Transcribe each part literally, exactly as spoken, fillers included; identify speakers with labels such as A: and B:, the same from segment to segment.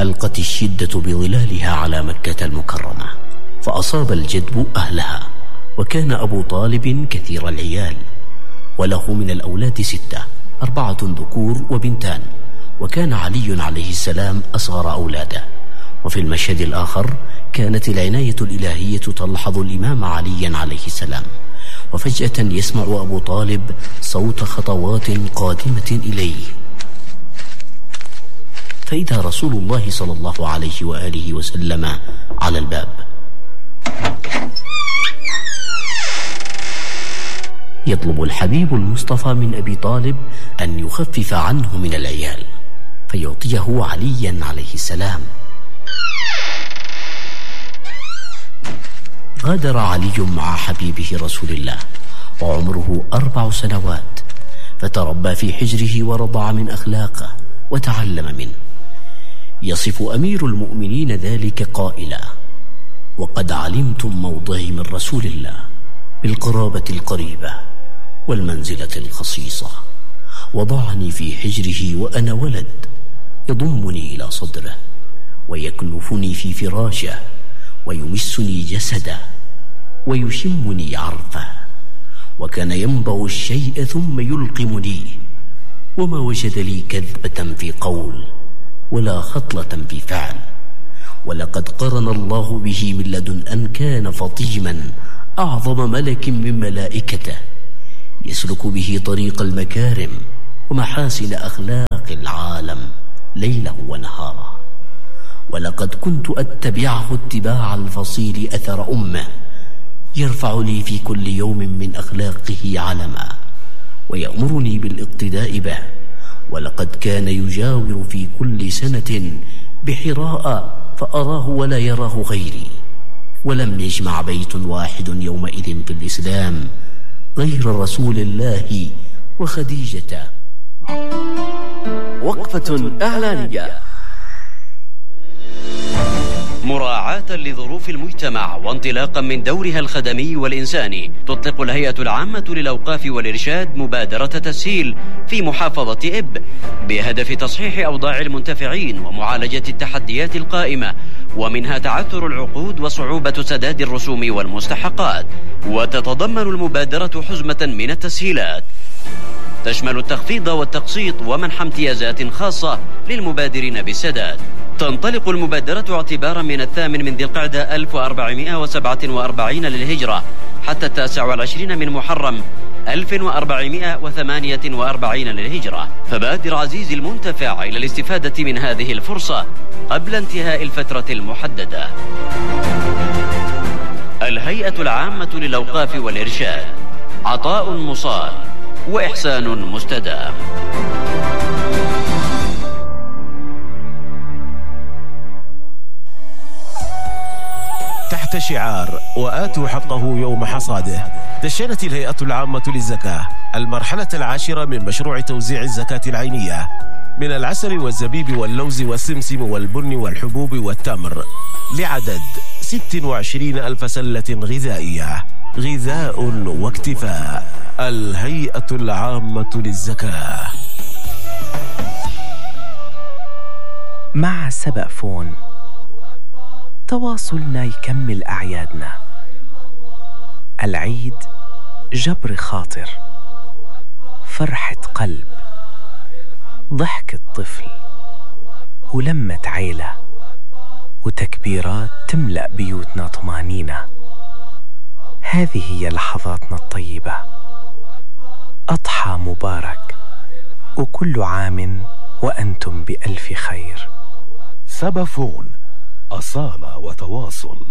A: ألقت الشدة بظلالها على مكة المكرمة، فأصاب الجدب أهلها. وكان أبو طالب كثير العيال، وله من الأولاد ستة، أربعة ذكور وبنتان، وكان علي عليه السلام أصغر أولاده. وفي المشهد الآخر كانت العناية الإلهية تلحظ الإمام علي عليه السلام، وفجأة يسمع أبو طالب صوت خطوات قادمة إليه، فإذا رسول الله صلى الله عليه وآله وسلم على الباب. يطلب الحبيب المصطفى من أبي طالب أن يخفف عنه من العيال، فيعطيه عليا عليه السلام. غادر علي مع حبيبه رسول الله وعمره أربع سنوات، فتربى في حجره ورضع من أخلاقه وتعلم منه. يصف أمير المؤمنين ذلك قائلا: وقد علمتم موضعي من رسول الله بالقرابة القريبة والمنزلة الخصيصة، وضعني في حجره وأنا ولد، يضمني إلى صدره ويكنفني في فراشه ويمسني جسده ويشمني عرفه، وكان ينبع الشيء ثم يلقمني، وما وجد لي كذبة في قول ولا خطلة في فعل. ولقد قرن الله به من لدن أن كان فطيما أعظم ملك من ملائكته، يسلك به طريق المكارم ومحاسن أخلاق العالم ليله ونهاره. ولقد كنت أتبعه اتباع الفصيل أثر أمه، يرفع لي في كل يوم من أخلاقه علما ويأمرني بالاقتداء به. ولقد كان يجاور في كل سنة بحراء فأراه ولا يراه غيري، ولم يجمع بيت واحد يومئذ في الإسلام غير رسول الله وخديجة.
B: وقفة إعلانية. مراعاة لظروف المجتمع وانطلاقا من دورها الخدمي والإنساني، تطلق الهيئة العامة للأوقاف والإرشاد مبادرة تسهيل في محافظة إب بهدف تصحيح أوضاع المنتفعين ومعالجة التحديات القائمة، ومنها تعثر العقود وصعوبة سداد الرسوم والمستحقات. وتتضمن المبادرة حزمة من التسهيلات تشمل التخفيض والتقسيط ومنح امتيازات خاصة للمبادرين بالسداد. تنطلق المبادرة اعتبارا من الثامن من ذي القعدة ألف وأربعمائة وسبعة وأربعين للهجرة حتى التاسع والعشرين من محرم ألف وأربعمائة وثمانية وأربعين للهجرة. فبادر عزيزي المنتفع إلى الاستفادة من هذه الفرصة قبل انتهاء الفترة المحددة. الهيئة العامة للأوقاف والإرشاد، عطاء مصال وإحسان مستدام.
C: تحت شعار وآتوا حقه يوم حصاده، دشنت الهيئة العامة للزكاة المرحلة العاشرة من مشروع توزيع الزكاة العينية من العسل والزبيب واللوز والسمسم والبن والحبوب والتمر لعدد ستة وعشرين ألف سلة غذائية. غذاء واكتفاء. الهيئة العامة للزكاة.
D: مع سبق فون تواصلنا يكمل أعيادنا. العيد جبر خاطر، فرحة قلب، ضحك الطفل، ولمة عيلة، وتكبيرات تملأ بيوتنا طمانينة. هذه هي لحظاتنا الطيبة. أضحى مبارك، وكل عام وأنتم بألف خير.
E: سبفون، أصالة وتواصل.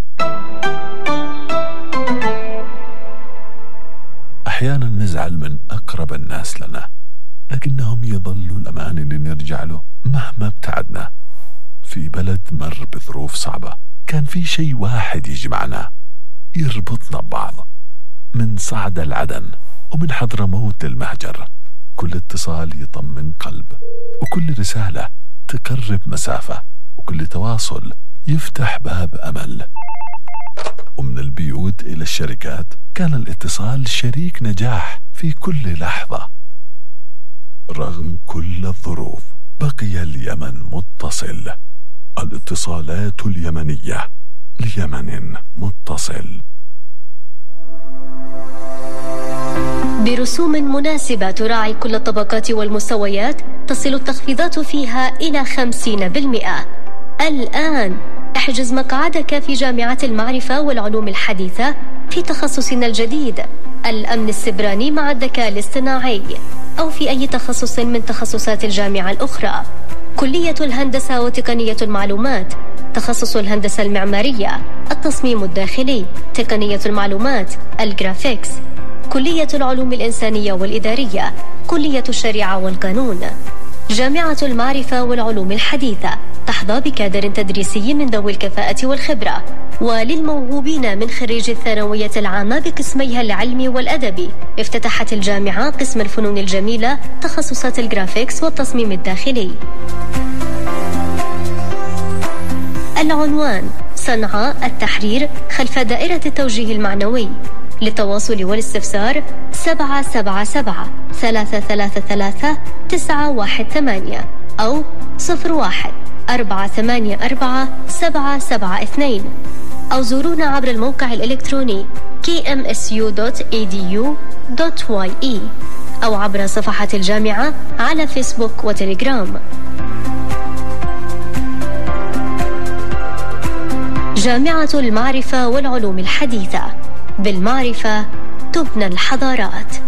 E: أحيانا نزعل من أقرب الناس لنا، لكنهم يظلوا الأمان اللي نرجع له مهما ابتعدنا. في بلد مر بظروف صعبة كان في شيء واحد يجمعنا، يربطنا ببعض. من صعد العدن ومن حضرموت للمهجر، كل اتصال يطمن قلب، وكل رسالة تقرب مسافة، وكل تواصل يفتح باب أمل. ومن البيوت إلى الشركات كان الاتصال شريك نجاح في كل لحظة. رغم كل الظروف بقي اليمن متصل، الاتصالات اليمنية ليمن متصل.
F: برسوم مناسبة تراعي كل الطبقات والمستويات، تصل التخفيضات فيها إلى خمسين بالمئة. الآن احجز مقعدك في جامعة المعرفة والعلوم الحديثة في تخصصنا الجديد الأمن السبراني مع الذكاء الاصطناعي، أو في أي تخصص من تخصصات الجامعة الأخرى. كلية الهندسة وتقنية المعلومات، تخصص الهندسة المعمارية، التصميم الداخلي، تقنية المعلومات، الجرافيكس، كلية العلوم الإنسانية والإدارية، كلية الشريعة والقانون. جامعة المعرفة والعلوم الحديثة تحظى بكادر تدريسي من ذوي الكفاءة والخبرة. وللموهوبين من خريج الثانوية العامة بقسميها العلمي والأدبي، افتتحت الجامعة قسم الفنون الجميلة، تخصصات الجرافيكس والتصميم الداخلي. العنوان: صنعاء التحرير خلف دائرة التوجيه المعنوي. للتواصل والاستفسار سبعة سبعة سبعة ثلاثة ثلاثة ثلاثة تسعة واحد ثمانية أو صفر واحد أربعة ثمانية أربعة سبعة سبعة اثنين، أو زورونا عبر الموقع الإلكتروني كي إم إس يو دوت إي دي يو دوت واي إي أو عبر صفحة الجامعة على فيسبوك وتليجرام. جامعة المعرفة والعلوم الحديثة، بالمعرفة تبنى الحضارات.